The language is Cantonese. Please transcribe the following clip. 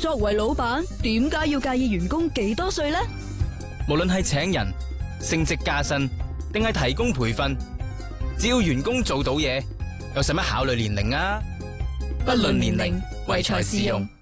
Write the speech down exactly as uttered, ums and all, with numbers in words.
作為老闆，點解要介意員工幾多歲呢？ 無論係請人、升職加薪，定係提供培訓，只要員工做到嘢，有使乜考慮年齡啊？不論年齡，唯才是用。